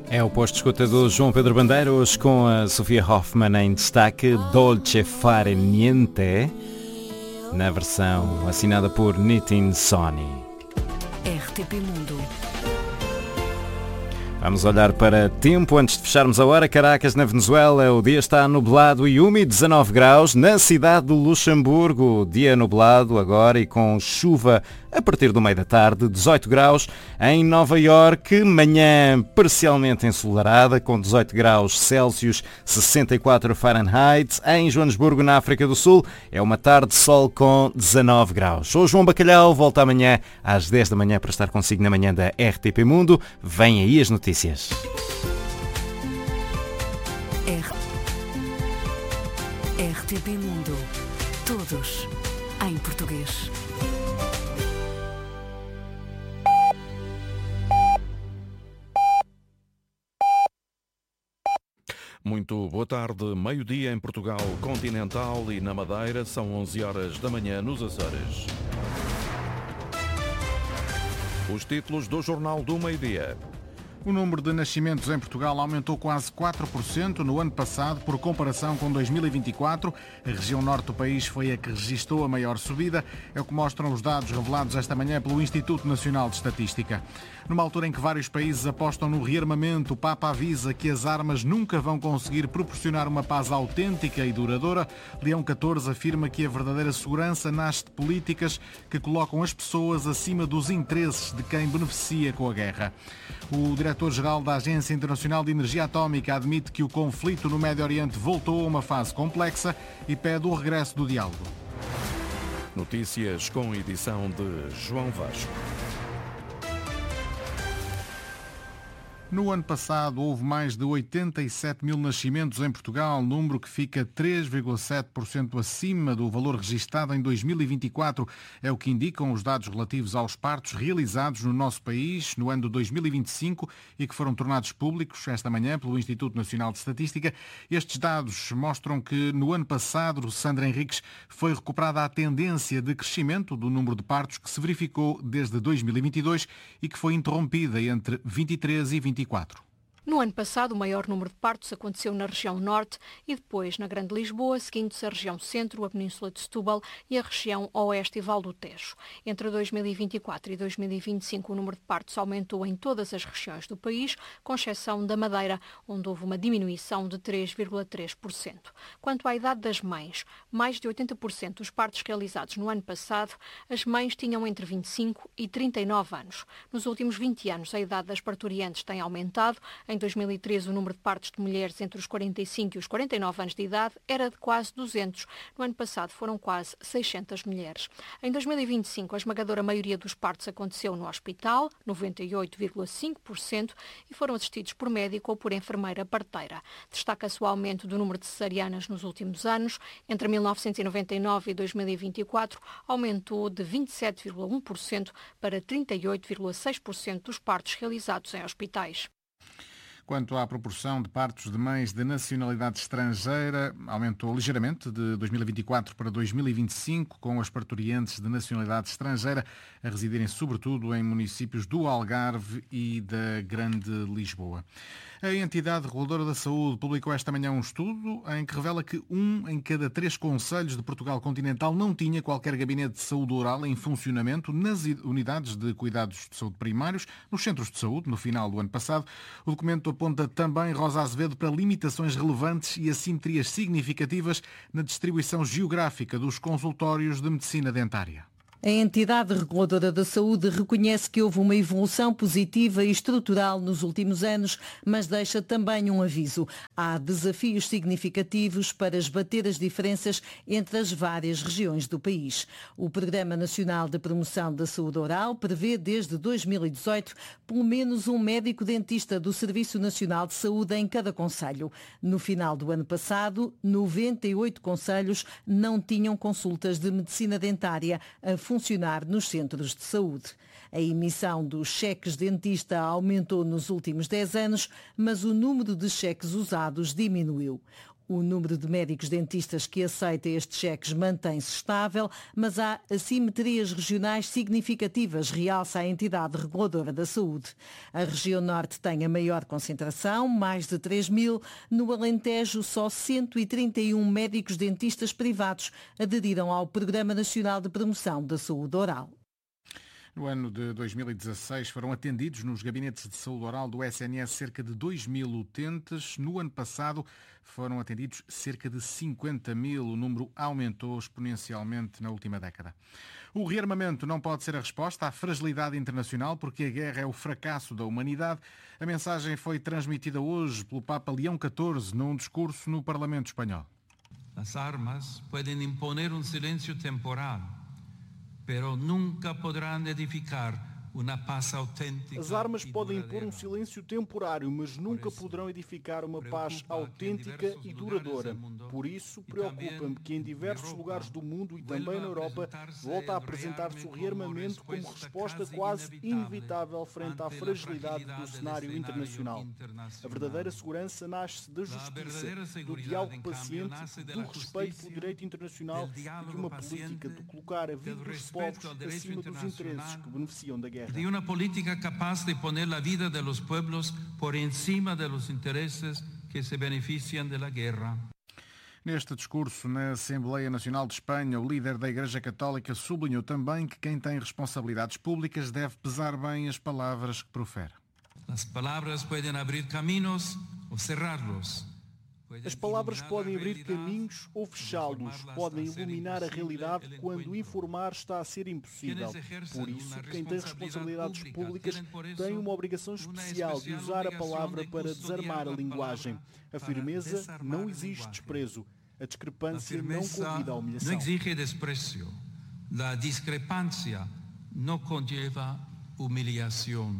É o posto de escuta do João Pedro Bandeira, hoje com a Sofia Hoffmann em destaque, Dolce Fare Niente, na versão assinada por Nitin Sony. RTP Mundo. Vamos olhar para tempo antes de fecharmos a hora. Caracas, na Venezuela, o dia está nublado e úmido, 19 graus. Na cidade do Luxemburgo, dia nublado agora e com chuva a partir do meio da tarde, 18 graus. Em Nova Iorque, manhã parcialmente ensolarada, com 18 graus Celsius, 64 Fahrenheit. Em Joanesburgo, na África do Sul, é uma tarde de sol com 19 graus. Sou o João Bacalhau, volto amanhã às 10 da manhã para estar consigo na manhã da RTP Mundo. Vêm aí as notícias. RTP Mundo. Todos em português. Muito boa tarde, meio-dia em Portugal continental e na Madeira, são 11 horas da manhã nos Açores. Os títulos do Jornal do Meio-Dia. O número de nascimentos em Portugal aumentou quase 4% no ano passado, por comparação com 2024. A região norte do país foi a que registrou a maior subida, é o que mostram os dados revelados esta manhã pelo Instituto Nacional de Estatística. Numa altura em que vários países apostam no rearmamento, o Papa avisa que as armas nunca vão conseguir proporcionar uma paz autêntica e duradoura. Leão XIV afirma que a verdadeira segurança nasce de políticas que colocam as pessoas acima dos interesses de quem beneficia com a guerra. O diretor-geral da Agência Internacional de Energia Atómica admite que o conflito no Médio Oriente voltou a uma fase complexa e pede o regresso do diálogo. Notícias com edição de João Vasco. No ano passado houve mais de 87 mil nascimentos em Portugal, número que fica 3,7% acima do valor registado em 2024. É o que indicam os dados relativos aos partos realizados no nosso país no ano de 2025 e que foram tornados públicos esta manhã pelo Instituto Nacional de Estatística. Estes dados mostram que no ano passado, Sandra Henriques, foi recuperada a tendência de crescimento do número de partos que se verificou desde 2022 e que foi interrompida entre 23 e 24. No ano passado, o maior número de partos aconteceu na região norte e depois na Grande Lisboa, seguindo-se a região centro, a Península de Setúbal e a região oeste e Val do Tejo. Entre 2024 e 2025, o número de partos aumentou em todas as regiões do país, com exceção da Madeira, onde houve uma diminuição de 3,3%. Quanto à idade das mães, mais de 80% dos partos realizados no ano passado, as mães tinham entre 25 e 39 anos. Nos últimos 20 anos, a idade das parturientes tem aumentado. Em 2013, o número de partos de mulheres entre os 45 e os 49 anos de idade era de quase 200. No ano passado foram quase 600 mulheres. Em 2025, a esmagadora maioria dos partos aconteceu no hospital, 98,5%, e foram assistidos por médico ou por enfermeira parteira. Destaca-se o aumento do número de cesarianas nos últimos anos. Entre 1999 e 2024, aumentou de 27,1% para 38,6% dos partos realizados em hospitais. Quanto à proporção de partos de mães de nacionalidade estrangeira, aumentou ligeiramente de 2024 para 2025, com as parturientes de nacionalidade estrangeira a residirem sobretudo em municípios do Algarve e da Grande Lisboa. A entidade reguladora da saúde publicou esta manhã um estudo em que revela que 1 em cada 3 concelhos de Portugal continental não tinha qualquer gabinete de saúde oral em funcionamento nas unidades de cuidados de saúde primários, nos centros de saúde, no final do ano passado. O documento aponta também, Rosa Azevedo, para limitações relevantes e assimetrias significativas na distribuição geográfica dos consultórios de medicina dentária. A entidade reguladora da saúde reconhece que houve uma evolução positiva e estrutural nos últimos anos, mas deixa também um aviso. Há desafios significativos para esbater as diferenças entre as várias regiões do país. O Programa Nacional de Promoção da Saúde Oral prevê desde 2018 pelo menos um médico-dentista do Serviço Nacional de Saúde em cada concelho. No final do ano passado, 98 concelhos não tinham consultas de medicina dentária a funcionar nos centros de saúde. A emissão dos cheques dentista aumentou nos últimos 10 anos, mas o número de cheques usados diminuiu. O número de médicos dentistas que aceita estes cheques mantém-se estável, mas há assimetrias regionais significativas, realça a entidade reguladora da saúde. A região norte tem a maior concentração, mais de 3.000. No Alentejo, só 131 médicos dentistas privados aderiram ao Programa Nacional de Promoção da Saúde Oral. No ano de 2016 foram atendidos nos gabinetes de saúde oral do SNS cerca de 2.000 utentes. No ano passado foram atendidos cerca de 50.000. O número aumentou exponencialmente na última década. O rearmamento não pode ser a resposta à fragilidade internacional porque a guerra é o fracasso da humanidade. A mensagem foi transmitida hoje pelo Papa Leão XIV num discurso no Parlamento Espanhol. As armas podem imponer silêncio temporal, pero nunca poderão edificar uma paz autêntica. As armas podem impor silêncio temporário, mas nunca poderão edificar uma paz autêntica e duradoura. Por isso, preocupa-me que em diversos lugares do mundo e também na Europa volta a apresentar-se o rearmamento como resposta quase inevitável frente à fragilidade do cenário internacional. A verdadeira segurança nasce da justiça, do diálogo paciente, do respeito pelo direito internacional e de uma política de colocar a vida dos povos acima dos interesses que beneficiam da guerra. De uma política capaz de poner a vida dos pueblos por encima dos interesses que se beneficiam da guerra. Neste discurso na Assembleia Nacional de Espanha, o líder da Igreja Católica sublinhou também que quem tem responsabilidades públicas deve pesar bem as palavras que profere. As palavras podem abrir caminhos ou cerrá-los. As palavras podem abrir caminhos ou fechá-los, podem iluminar a realidade quando informar está a ser impossível. Por isso, quem tem responsabilidades públicas tem uma obrigação especial de usar a palavra para desarmar a linguagem. A firmeza não exige desprezo. A discrepância não convida à humilhação. Não exige desprezo. A discrepância não conlleva humilhação.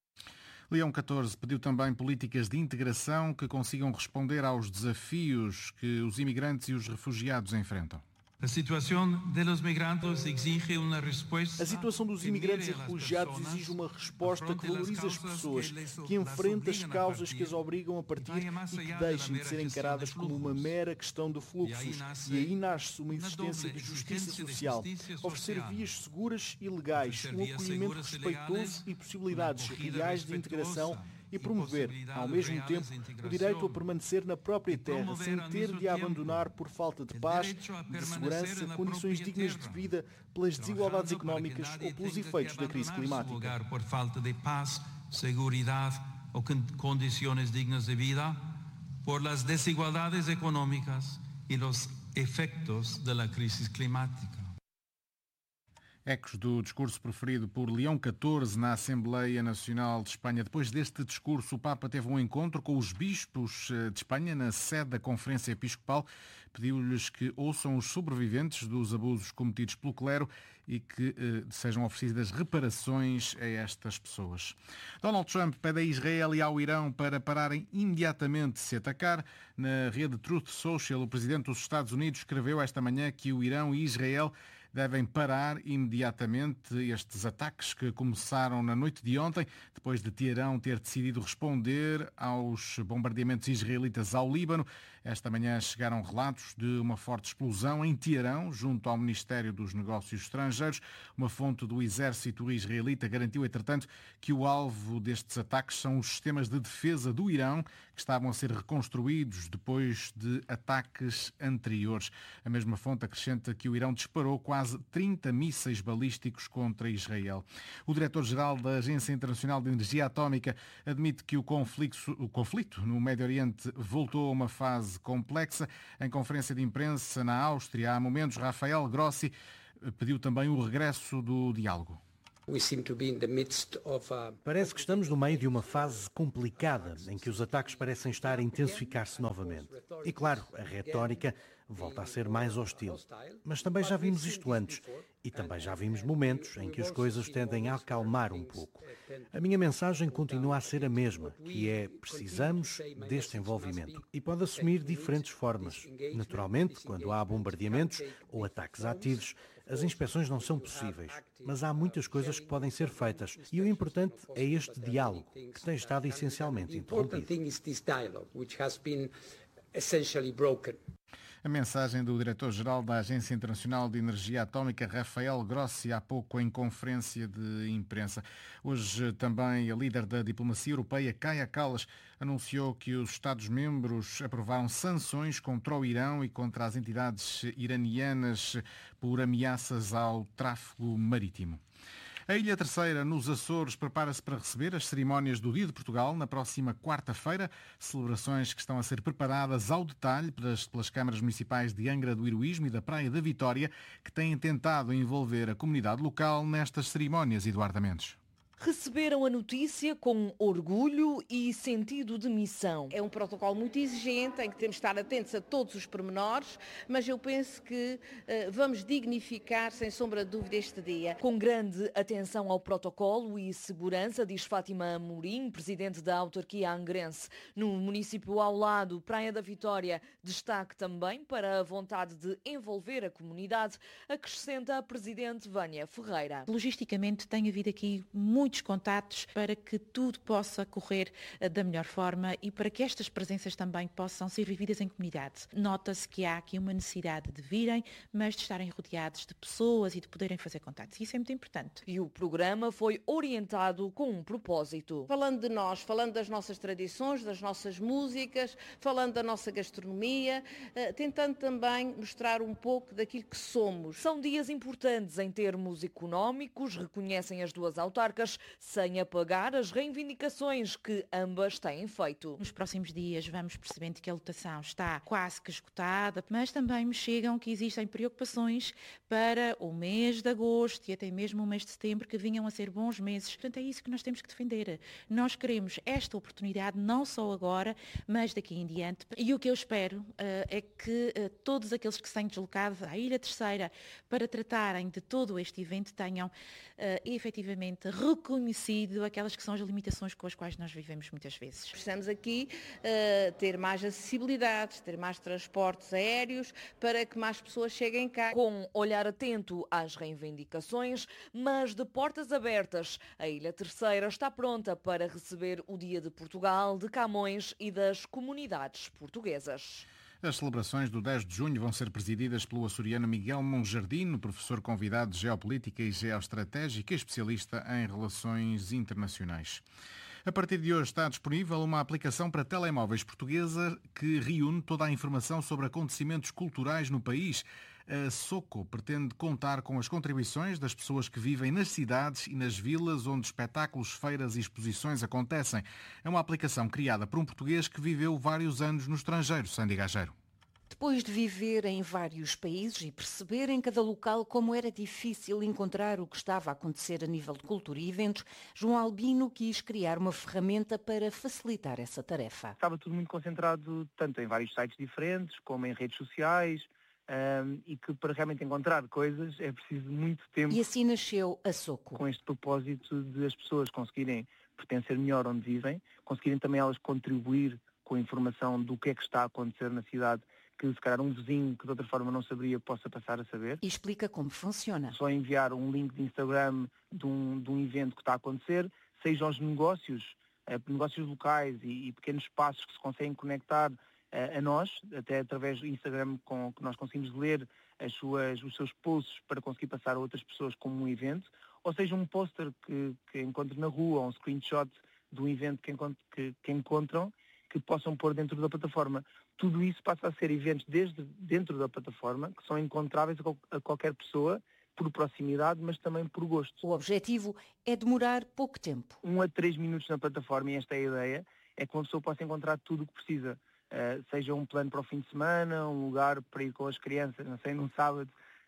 Leão XIV pediu também políticas de integração que consigam responder aos desafios que os imigrantes e os refugiados enfrentam. A situação dos migrantes exige uma resposta. A situação dos imigrantes e refugiados exige uma resposta que valorize as pessoas, que enfrente as causas que as obrigam a partir e que deixem de ser encaradas como uma mera questão de fluxos. E aí nasce uma existência de justiça social, oferecer vias seguras e legais, um acolhimento respeitoso e possibilidades reais de integração e promover, ao mesmo tempo, o direito a permanecer na própria terra sem ter de a abandonar por falta de paz, de segurança, condições dignas de vida, pelas desigualdades económicas ou pelos efeitos da crise climática. Por falta de paz, seguridade ou condições dignas de vida, por las desigualdades económicas e os efeitos da crise climática. Ecos do discurso proferido por Leão XIV na Assembleia Nacional de Espanha. Depois deste discurso, o Papa teve um encontro com os bispos de Espanha na sede da Conferência Episcopal. Pediu-lhes que ouçam os sobreviventes dos abusos cometidos pelo clero e que sejam oferecidas reparações a estas pessoas. Donald Trump pede a Israel e ao Irão para pararem imediatamente de se atacar. Na rede Truth Social, o presidente dos Estados Unidos escreveu esta manhã que o Irão e Israel devem parar imediatamente estes ataques que começaram na noite de ontem, depois de Teherão ter decidido responder aos bombardeamentos israelitas ao Líbano. Esta manhã chegaram relatos de uma forte explosão em Teherão, junto ao Ministério dos Negócios Estrangeiros. Uma fonte do exército israelita garantiu, entretanto, que o alvo destes ataques são os sistemas de defesa do Irão, que estavam a ser reconstruídos depois de ataques anteriores. A mesma fonte acrescenta que o Irão disparou quase 30 mísseis balísticos contra Israel. O diretor-geral da Agência Internacional de Energia Atómica admite que o conflito no Médio Oriente voltou a uma fase complexa. Em conferência de imprensa na Áustria, há momentos, Rafael Grossi pediu também o regresso do diálogo. Parece que estamos no meio de uma fase complicada, em que os ataques parecem estar a intensificar-se novamente. E claro, a retórica volta a ser mais hostil. Mas também já vimos isto antes. E também já vimos momentos em que as coisas tendem a acalmar um pouco. A minha mensagem continua a ser a mesma, que é: precisamos deste envolvimento. E pode assumir diferentes formas. Naturalmente, quando há bombardeamentos ou ataques ativos, as inspeções não são possíveis. Mas há muitas coisas que podem ser feitas. E o importante é este diálogo, que tem estado essencialmente interrompido. essentially broken. A mensagem do diretor-geral da Agência Internacional de Energia Atómica, Rafael Grossi, há pouco em conferência de imprensa. Hoje também a líder da diplomacia europeia, Kaja Kallas, anunciou que os Estados-membros aprovaram sanções contra o Irão e contra as entidades iranianas por ameaças ao tráfego marítimo. A Ilha Terceira, nos Açores, prepara-se para receber as cerimónias do Dia de Portugal na próxima quarta-feira. Celebrações que estão a ser preparadas ao detalhe pelas câmaras municipais de Angra do Heroísmo e da Praia da Vitória, que têm tentado envolver a comunidade local nestas cerimónias. Eduardo Mendes. Receberam a notícia com orgulho e sentido de missão. É um protocolo muito exigente, em que temos de estar atentos a todos os pormenores, mas eu penso que vamos dignificar, sem sombra de dúvida, este dia. Com grande atenção ao protocolo e segurança, diz Fátima Amorim, presidente da autarquia angrense. No município ao lado, Praia da Vitória, destaque também para a vontade de envolver a comunidade, acrescenta a presidente Vânia Ferreira. Logisticamente tem havido aqui muitos contatos para que tudo possa correr da melhor forma e para que estas presenças também possam ser vividas em comunidade. Nota-se que há aqui uma necessidade de virem, mas de estarem rodeados de pessoas e de poderem fazer contatos. Isso é muito importante. E o programa foi orientado com um propósito. Falando de nós, falando das nossas tradições, das nossas músicas, falando da nossa gastronomia, tentando também mostrar um pouco daquilo que somos. São dias importantes em termos económicos, reconhecem as duas autarcas, sem apagar as reivindicações que ambas têm feito. Nos próximos dias vamos percebendo que a lotação está quase que esgotada, mas também me chegam que existem preocupações para o mês de agosto e até mesmo o mês de setembro, que vinham a ser bons meses. Portanto, é isso que nós temos que defender. Nós queremos esta oportunidade não só agora, mas daqui em diante. E o que eu espero é que todos aqueles que se têm deslocado à Ilha Terceira para tratarem de todo este evento tenham efetivamente reconhecido aquelas que são as limitações com as quais nós vivemos muitas vezes. Precisamos aqui ter mais acessibilidade, ter mais transportes aéreos para que mais pessoas cheguem cá. Com olhar atento às reivindicações, mas de portas abertas, a Ilha Terceira está pronta para receber o Dia de Portugal, de Camões e das comunidades portuguesas. As celebrações do 10 de junho vão ser presididas pelo açoriano Miguel Monjardino, professor convidado de Geopolítica e Geoestratégica e especialista em relações internacionais. A partir de hoje está disponível uma aplicação para telemóveis portuguesa que reúne toda a informação sobre acontecimentos culturais no país. A Soco pretende contar com as contribuições das pessoas que vivem nas cidades e nas vilas onde espetáculos, feiras e exposições acontecem. É uma aplicação criada por um português que viveu vários anos no estrangeiro, Sandy Gageiro. Depois de viver em vários países e perceber em cada local como era difícil encontrar o que estava a acontecer a nível de cultura e eventos, João Albino quis criar uma ferramenta para facilitar essa tarefa. Estava tudo muito concentrado tanto em vários sites diferentes, como em redes sociais, e que para realmente encontrar coisas é preciso muito tempo. E assim nasceu a Soco. Com este propósito de as pessoas conseguirem pertencer melhor onde vivem, conseguirem também elas contribuir com a informação do que é que está a acontecer na cidade, que se calhar um vizinho que de outra forma não saberia possa passar a saber. E explica como funciona. Só enviar um link de Instagram de um evento que está a acontecer, sejam os negócios locais e pequenos espaços que se conseguem conectar a nós, até através do Instagram, que nós conseguimos ler os seus posts para conseguir passar a outras pessoas como um evento, ou seja, um póster que encontre na rua, ou um screenshot de um evento que encontram, que possam pôr dentro da plataforma. Tudo isso passa a ser eventos desde dentro da plataforma, que são encontráveis a qualquer pessoa, por proximidade, mas também por gosto. O objetivo é demorar pouco tempo. 1 a 3 minutos na plataforma, e esta é a ideia, é que uma pessoa possa encontrar tudo o que precisa. Seja um plano para o fim de semana, um lugar para ir com as crianças, não sei, num sábado,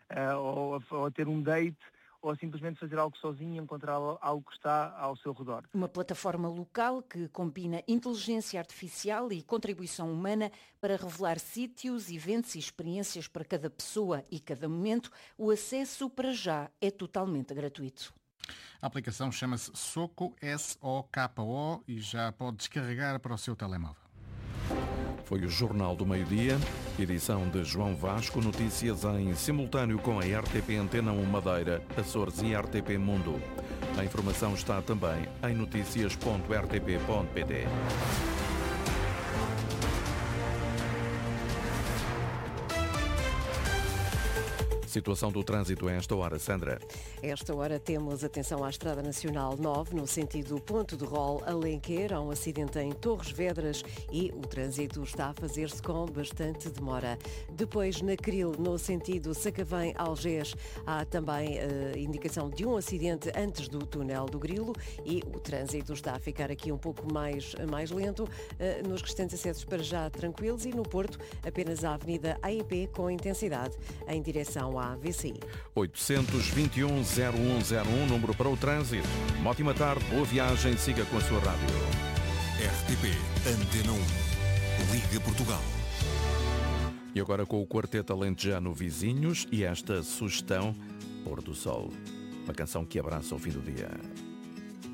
ou ter um date, ou simplesmente fazer algo sozinho e encontrar algo que está ao seu redor. Uma plataforma local que combina inteligência artificial e contribuição humana para revelar sítios, eventos e experiências para cada pessoa e cada momento. O acesso para já é totalmente gratuito. A aplicação chama-se Soco, S-O-K-O, e já pode descarregar para o seu telemóvel. Foi o Jornal do Meio-Dia, edição de João Vasco, notícias em simultâneo com a RTP Antena 1 Madeira, Açores e RTP Mundo. A informação está também em noticias.rtp.pt. situação do trânsito a esta hora, Sandra? A esta hora temos atenção à Estrada Nacional 9, no sentido Ponto de Rol, Alenquer. Há um acidente em Torres Vedras e o trânsito está a fazer-se com bastante demora. Depois, na Cril, no sentido Sacavém-Algés, há também indicação de um acidente antes do túnel do Grilo e o trânsito está a ficar aqui um pouco mais lento. Nos restantes acessos para já tranquilos e no Porto apenas a Avenida AEP com intensidade em direção à VCI. 821-0101, número para o trânsito. Uma ótima tarde, boa viagem, siga com a sua rádio. RTP Antena 1, Liga Portugal. E agora com o Quarteto Alentejano Vizinhos e esta sugestão, Pôr do Sol. Uma canção que abraça o fim do dia.